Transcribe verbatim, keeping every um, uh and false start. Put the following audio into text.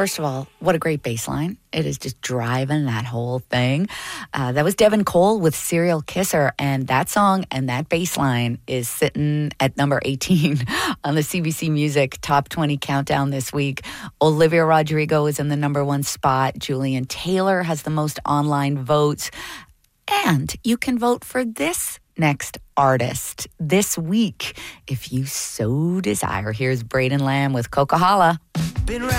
first of all, what a great bass line. It is just driving that whole thing. Uh, that was Devin Cole with Serial Kisser, and that song and that bass line is sitting at number eighteen on the C B C Music Top twenty Countdown this week. Olivia Rodrigo is in the number one spot. Julian Taylor has the most online votes. And you can vote for this next artist this week if you so desire. Here's Braden Lamb with Coca-Cola.